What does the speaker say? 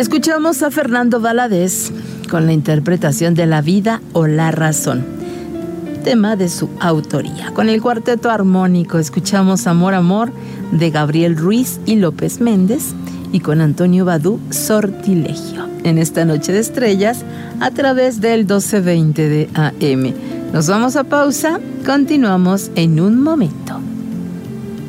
Escuchamos a Fernando Valadez con la interpretación de La vida o la razón, tema de su autoría. Con el cuarteto armónico escuchamos Amor, Amor de Gabriel Ruiz y López Méndez, y con Antonio Badú, Sortilegio, en esta noche de estrellas a través del 1220 de AM. Nos vamos a pausa, continuamos en un momento.